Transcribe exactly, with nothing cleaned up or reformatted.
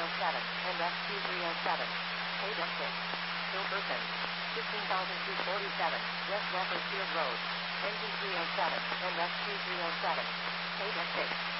oh seven, and S Q three oh seven. Page six. Hilberton. fifteen thousand two hundred forty-seven, West Wethersfield Road. Engine three oh seven, and S Q three oh seven. Page six.